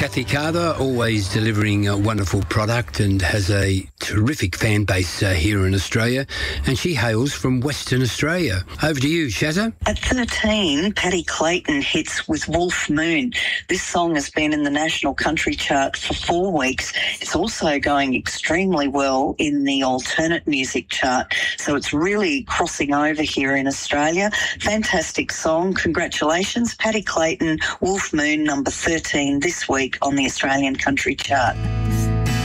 Kathy Carter, always delivering a wonderful product and has a terrific fan base here in Australia, and she hails from Western Australia. Over to you, Shazza. At 13, Paddy Clayton hits with Wolf Moon. This song has been in the National Country Chart for 4 weeks. It's also going extremely well in the alternate music chart, so it's really crossing over here in Australia. Fantastic song. Congratulations, Paddy Clayton, Wolf Moon, number 13 this week on the Australian Country Chart.